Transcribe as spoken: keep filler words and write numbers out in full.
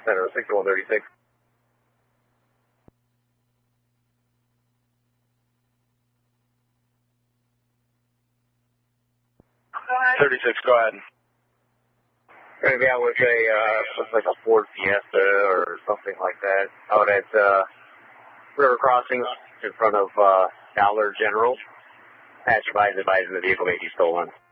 Center, sixty-one thirty-six. thirty-six, go ahead. Going to be out with a, uh, looks like a Ford Fiesta or something like that out at, uh, River Crossings in front of, uh, Dollar General. Patch advised advising the vehicle may be stolen.